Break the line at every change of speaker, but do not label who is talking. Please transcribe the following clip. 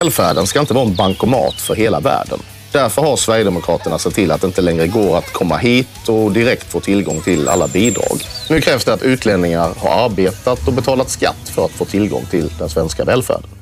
Välfärden ska inte vara en bankomat för hela världen. Därför har Sverigedemokraterna sett till att det inte längre går att komma hit och direkt få tillgång till alla bidrag. Nu krävs det att utlänningar har arbetat och betalat skatt för att få tillgång till den svenska välfärden.